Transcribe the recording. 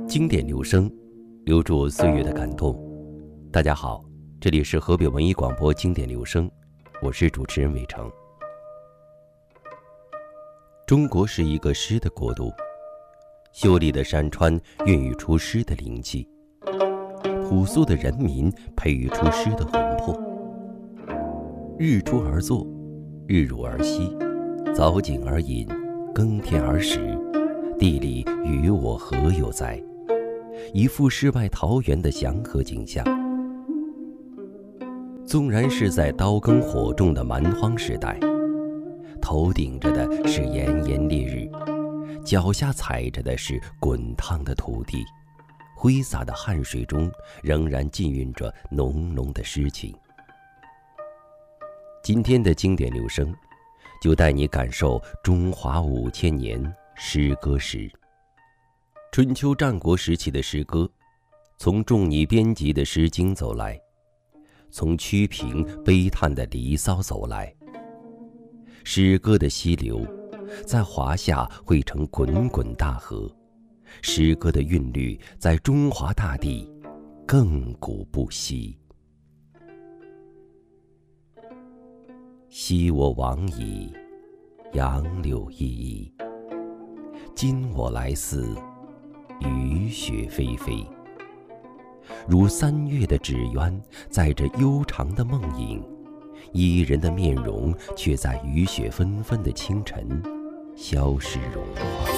经典留声，留住岁月的感动。大家好，这里是河北文艺广播经典留声，我是主持人伟成。中国是一个诗的国度，秀丽的山川孕育出诗的灵气，朴素的人民培育出诗的魂魄。日出而作，日入而息，早景而饮，耕田而食，地里与我何有哉？一幅世外桃源的祥和景象。纵然是在刀耕火种的蛮荒时代，头顶着的是炎炎烈日，脚下踩着的是滚烫的土地，挥洒的汗水中仍然浸润着浓浓的诗情。今天的经典留声，就带你感受中华5000年诗歌史。春秋战国时期的诗歌，从仲尼编辑的《诗经》走来，从屈平悲叹的《离骚》走来。诗歌的溪流，在华夏汇成滚滚大河；诗歌的韵律，在中华大地亘古不息。昔我往矣，杨柳依依；今我来思，雨雪霏霏。如3月的纸鸢，载着悠长的梦影，伊人的面容却在雨雪纷纷的清晨消失融化。